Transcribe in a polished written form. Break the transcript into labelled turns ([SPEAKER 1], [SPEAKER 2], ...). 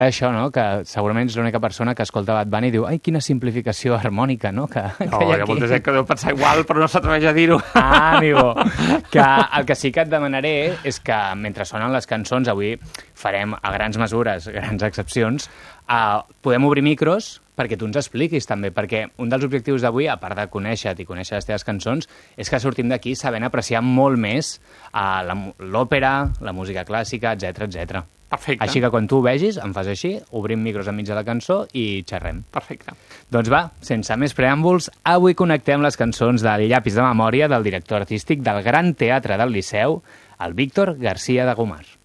[SPEAKER 1] Això, no?, que segurament és l'única persona que escolta Bad Bunny i diu ai, quina simplificació harmònica, no?, que hi ha
[SPEAKER 2] molta gent que deu pensar igual, però no s'atreveix a dir-ho.
[SPEAKER 1] Ah, amigo. Que el que sí que et demanaré és que mentre sonen les cançons, avui farem a grans mesures, grans excepcions, podem obrir micros perquè tu ens expliquis també, perquè un dels objectius d'avui, a part de conèixer-te i conèixer les teves cançons, és que sortim d'aquí sabent apreciar molt més l'òpera, la música clàssica, etc.
[SPEAKER 2] Perfecte.
[SPEAKER 1] Així que quan tu ho vegis, em fas així, obrim micros enmig de la cançó i xerrem.
[SPEAKER 2] Perfecte.
[SPEAKER 1] Doncs va, sense més preàmbuls, avui connectem les cançons del Llapis de memòria del director artístic del Gran Teatre del Liceu, el Víctor García de Gomar.